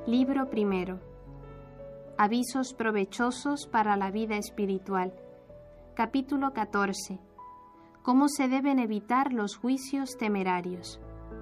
Libro primero. Avisos provechosos para la vida espiritual. Capítulo 14. ¿Cómo se deben evitar los juicios temerarios?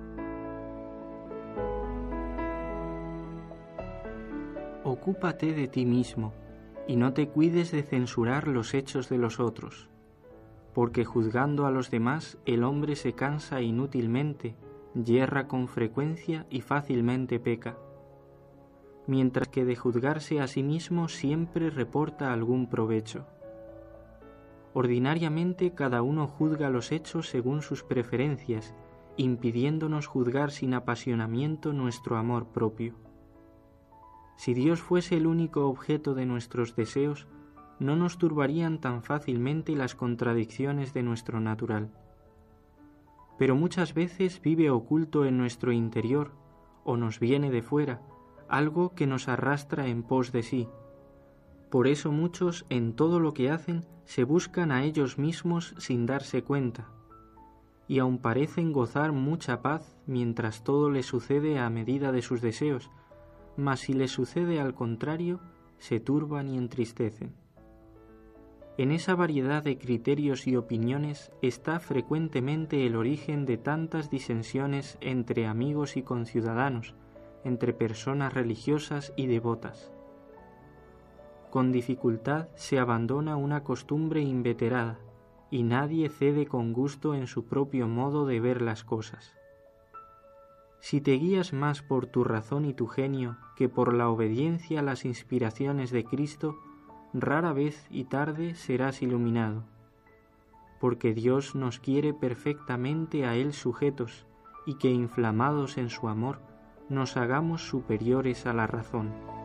Ocúpate de ti mismo y no te cuides de censurar los hechos de los otros, porque juzgando a los demás el hombre se cansa inútilmente, yerra con frecuencia y fácilmente peca, mientras que de juzgarse a sí mismo siempre reporta algún provecho. Ordinariamente cada uno juzga los hechos según sus preferencias, impidiéndonos juzgar sin apasionamiento nuestro amor propio. Si Dios fuese el único objeto de nuestros deseos, no nos turbarían tan fácilmente las contradicciones de nuestro natural. Pero muchas veces vive oculto en nuestro interior, o nos viene de fuera, algo que nos arrastra en pos de sí. Por eso muchos en todo lo que hacen se buscan a ellos mismos sin darse cuenta, y aun parecen gozar mucha paz mientras todo les sucede a medida de sus deseos, mas si les sucede al contrario, se turban y entristecen. En esa variedad de criterios y opiniones está frecuentemente el origen de tantas disensiones entre amigos y conciudadanos, entre personas religiosas y devotas. Con dificultad se abandona una costumbre inveterada, y nadie cede con gusto en su propio modo de ver las cosas. Si te guías más por tu razón y tu genio que por la obediencia a las inspiraciones de Cristo, rara vez y tarde serás iluminado, porque Dios nos quiere perfectamente a Él sujetos y que, inflamados en su amor, nos hagamos superiores a la razón.